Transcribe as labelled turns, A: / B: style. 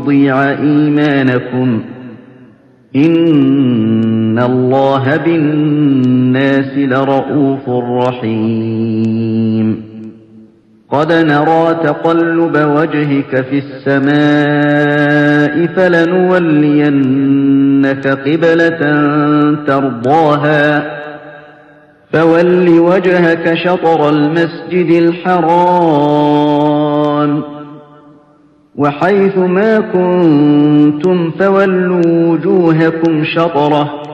A: ويضيع إيمانكم. إن الله بالناس لرءوف رحيم. قد نرى تقلب وجهك في السماء فلنولينك قبلة ترضاها فول وجهك شطر المسجد الحرام وحيث ما كنتم فولوا وجوهكم شطره